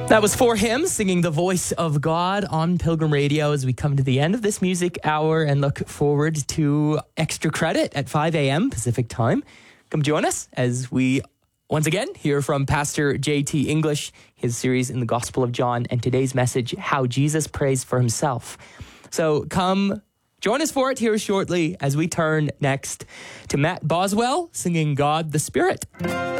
That was For Him, singing The Voice of God on Pilgrim Radio as we come to the end of this music hour and look forward to Extra Credit at 5 a.m. Pacific time. Come join us as we once again hear from Pastor J.T. English, his series in the Gospel of John, and today's message, How Jesus Prays for Himself. So come join us for it here shortly as we turn next to Matt Boswell singing God the Spirit.